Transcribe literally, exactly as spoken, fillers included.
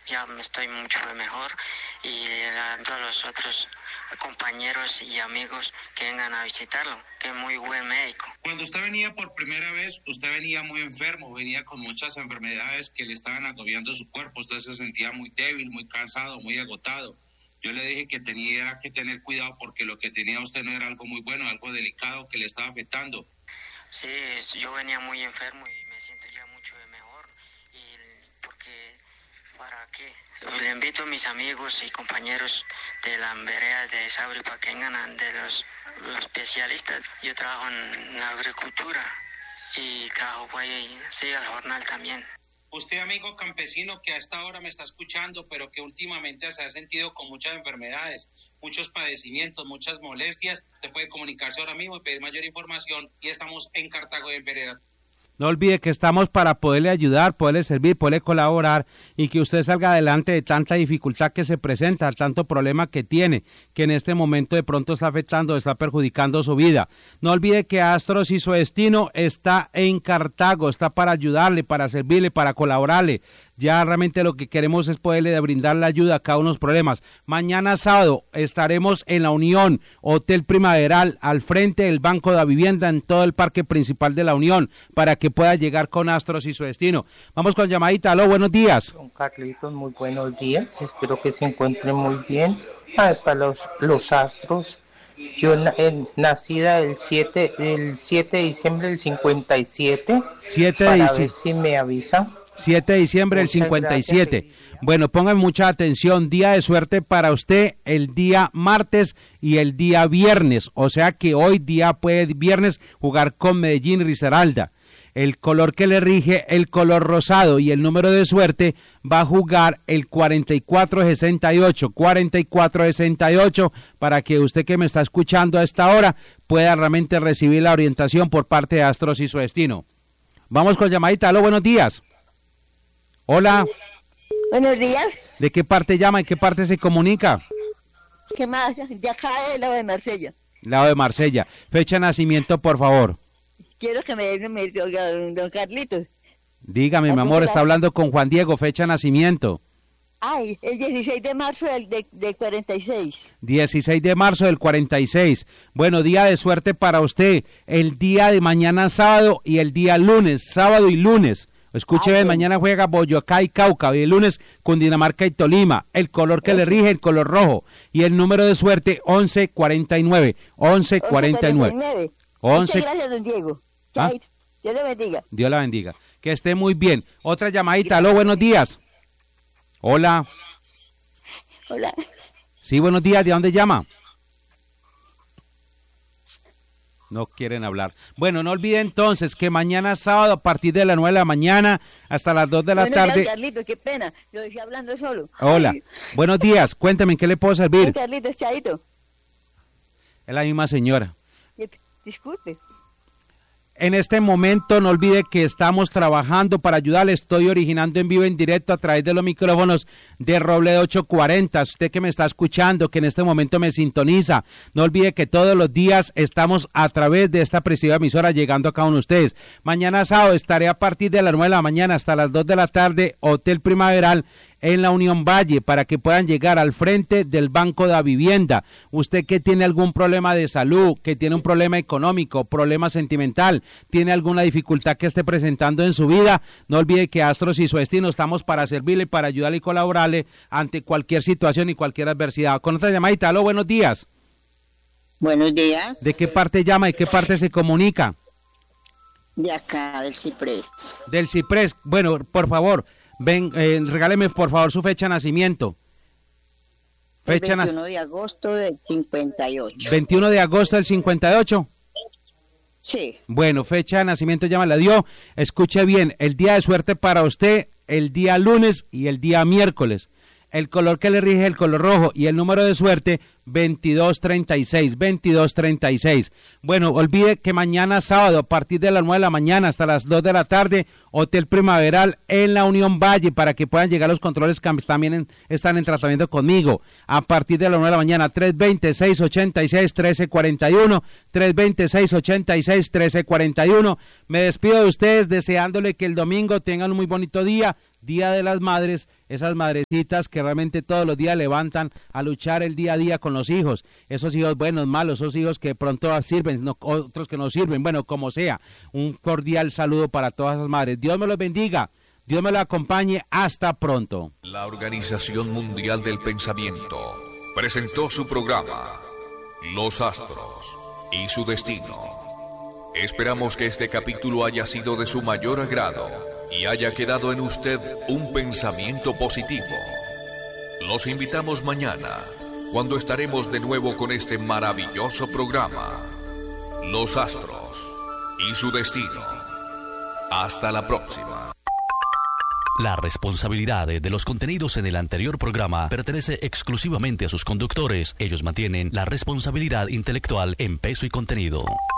ya me estoy mucho mejor y dando a los otros compañeros y amigos que vengan a visitarlo, que es muy buen médico. Cuando usted venía por primera vez, usted venía muy enfermo, venía con muchas enfermedades que le estaban agobiando su cuerpo, usted se sentía muy débil, muy cansado, muy agotado. Yo le dije que tenía que tener cuidado porque lo que tenía usted no era algo muy bueno, algo delicado que le estaba afectando. Sí, yo venía muy enfermo y me siento ya mucho mejor. Y porque, ¿para qué? Le invito a mis amigos y compañeros de la vereda de Sauri para que vengan de los, los especialistas. Yo trabajo en la agricultura y trabajo pues, sí, al jornal también. Usted, amigo campesino, que a esta hora me está escuchando, pero que últimamente se ha sentido con muchas enfermedades, muchos padecimientos, muchas molestias, se puede comunicarse ahora mismo y pedir mayor información y estamos en Cartago de Pereira. No olvide que estamos para poderle ayudar, poderle servir, poderle colaborar y que usted salga adelante de tanta dificultad que se presenta, tanto problema que tiene, que en este momento de pronto está afectando, está perjudicando su vida. No olvide que Astros y su destino está en Cartago, está para ayudarle, para servirle, para colaborarle. Ya realmente lo que queremos es poderle brindar la ayuda a cada uno de los problemas. Mañana sábado estaremos en la Unión, Hotel Primaveral, al frente del Banco de la Vivienda, en todo el parque principal de la Unión, para que pueda llegar con Astros y su destino. Vamos con llamadita. Aló, buenos días. Don Carlitos, muy buenos días. Espero que se encuentren muy bien. Ay, para los, los Astros, yo eh, nacida el siete, el siete de diciembre del cincuenta y siete. siete de para diciembre. ver si me avisan. siete de diciembre del cincuenta y siete. Gracias. Bueno, pongan mucha atención, día de suerte para usted el día martes y el día viernes, o sea que hoy día puede viernes jugar con Medellín y Risaralda. El color que le rige, el color rosado, y el número de suerte va a jugar el cuarenta y cuatro sesenta y ocho, cuarenta y cuatro sesenta y ocho, para que usted que me está escuchando a esta hora pueda realmente recibir la orientación por parte de Astros y su destino. Vamos con llamadita. Aló, buenos días. Hola. Buenos días. ¿De qué parte llama? ¿En qué parte se comunica? ¿Qué más? De acá, del lado de Marsella. Lado de Marsella. Fecha de nacimiento, por favor. Quiero que me den, don Carlitos. Dígame, mi amor, está hablando con Juan Diego. Fecha de nacimiento. Ay, el dieciséis de marzo del de, de cuarenta y seis. dieciséis de marzo del cuarenta y seis. Bueno, día de suerte para usted. El día de mañana sábado y el día lunes. Sábado y lunes. Escuche bien, mañana juega Boyacá y Cauca, y el lunes Cundinamarca y Tolima. El color que le rige, el color rojo. Y el número de suerte, once cuarenta y nueve. once cuarenta y nueve. once. Muchas gracias, don Diego. ¿Ah? Dios le bendiga. Dios la bendiga. Que esté muy bien. Otra llamadita. Aló, buenos días. Hola. Hola. Sí, buenos días. ¿De dónde llama? No quieren hablar. Bueno, no olvide entonces que mañana sábado a partir de las nueve de la mañana hasta las dos de la bueno, tarde. Ya, Carlitos, qué pena, lo dejé hablando solo. Hola, Ay. Buenos días, cuéntame, ¿en qué le puedo servir? Carlitos, chaito. Es la misma señora. Disculpe. En este momento no olvide que estamos trabajando para ayudarle, estoy originando en vivo en directo a través de los micrófonos de Robledo ochocientos cuarenta, usted que me está escuchando, que en este momento me sintoniza, no olvide que todos los días estamos a través de esta preciosa emisora llegando a cada uno de ustedes. Mañana sábado estaré a partir de las nueve de la mañana hasta las dos de la tarde, Hotel Primaveral, en la Unión Valle, para que puedan llegar al frente del Banco de la Vivienda. Usted que tiene algún problema de salud, que tiene un problema económico, problema sentimental, tiene alguna dificultad que esté presentando en su vida, no olvide que Astros y su destino estamos para servirle, para ayudarle y colaborarle ante cualquier situación y cualquier adversidad. Con otra llamadita. Aló, buenos días. Buenos días. ¿De qué parte llama y qué parte se comunica? De acá, del Ciprés. Del Ciprés. Bueno, por favor, ven, eh, regáleme por favor su fecha de nacimiento. Fecha el veintiuno de agosto del cincuenta y ocho. veintiuno de agosto del cincuenta y ocho. Sí. Bueno, fecha de nacimiento ya me la dio. Escuche bien, el día de suerte para usted, el día lunes y el día miércoles. El color que le rige es el color rojo y el número de suerte veintidós treinta y seis, veintidós treinta y seis. Bueno, olvide que mañana sábado a partir de las nueve de la mañana hasta las dos de la tarde, Hotel Primaveral en la Unión Valle, para que puedan llegar los controles que también en, están en tratamiento conmigo. A partir de las nueve de la mañana, tres veinte, seiscientos ochenta y seis, trece cuarenta y uno, tres veinte, seiscientos ochenta y seis, trece cuarenta y uno. Me despido de ustedes deseándole que el domingo tengan un muy bonito día, Día de las Madres, esas madrecitas que realmente todos los días levantan a luchar el día a día con los hijos, esos hijos buenos, malos, esos hijos que pronto sirven, no, otros que no sirven, bueno, como sea, un cordial saludo para todas esas madres. Dios me los bendiga, Dios me los acompañe, hasta pronto. La Organización Mundial del Pensamiento presentó su programa, Los Astros y su Destino. Esperamos que este capítulo haya sido de su mayor agrado y haya quedado en usted un pensamiento positivo. Los invitamos mañana, cuando estaremos de nuevo con este maravilloso programa, Los Astros y su Destino. Hasta la próxima. La responsabilidad de los contenidos en el anterior programa pertenece exclusivamente a sus conductores. Ellos mantienen la responsabilidad intelectual en peso y contenido.